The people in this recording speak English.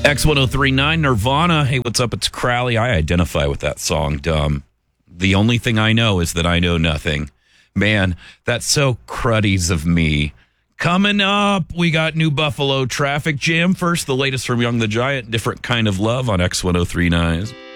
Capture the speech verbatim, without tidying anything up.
X ten thirty-nine, Nirvana. Hey, what's up? It's Crowley. I identify with that song, dumb. The only thing I know is that I know nothing. Man, that's so cruddies of me. Coming up, we got New Buffalo Traffic Jam. First, the latest from Young the Giant, Different Kind of Love on X ten thirty-nine.